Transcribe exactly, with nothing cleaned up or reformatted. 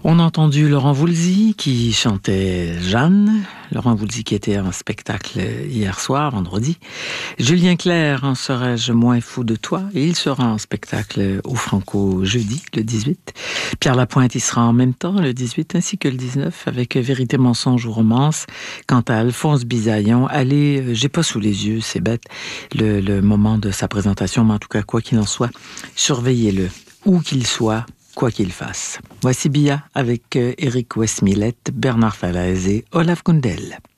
On a entendu Laurent Voulzy qui chantait Jeanne. Laurent Voulzy qui était en spectacle hier soir, vendredi. Julien Clerc, en serais-je moins fou de toi? Et il sera en spectacle au Franco jeudi, le dix-huit. Pierre Lapointe, il sera en même temps, le dix-huit, ainsi que le dix-neuf, avec Vérité, mensonge ou romance. Quant à Alphonse Bisaillon, allez, j'ai pas sous les yeux, c'est bête, le, le moment de sa présentation, mais en tout cas, quoi qu'il en soit, surveillez-le, où qu'il soit, quoi qu'il fasse. Voici Bia avec Eric Westmillet, Bernard Falaise et Olaf Gundel.